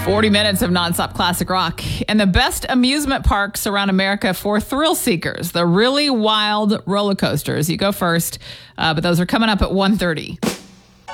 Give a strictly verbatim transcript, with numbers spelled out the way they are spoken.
forty minutes of nonstop classic rock and the best amusement parks around America for thrill seekers. The really wild roller coasters. You go first, uh, but those are coming up at one thirty.